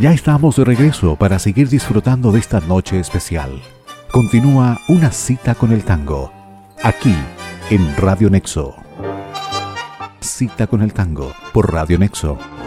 Ya estamos de regreso para seguir disfrutando de esta noche especial. Continúa Una cita con el tango, aquí en Radio Nexo. Cita con el tango por Radio Nexo.